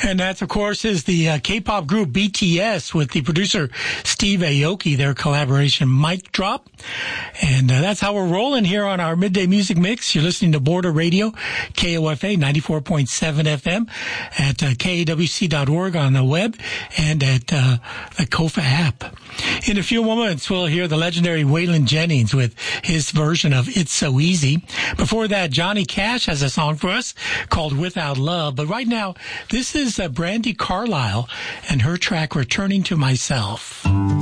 And that, of course, is the K-pop group BTS with the producer Steve Aoki, their collaboration Mic Drop. And that's how we're rolling here on our Midday Music Mix. You're listening to Border Radio, KOFA 94.7 FM at KAWC.org on the web and at the KOFA app. In a few moments, we'll hear the legendary Waylon Jennings with his version of It's So Easy. Before that, Johnny Cash has a song for us called Without Love. But right now, this is Brandi Carlile and her track Returning to Myself.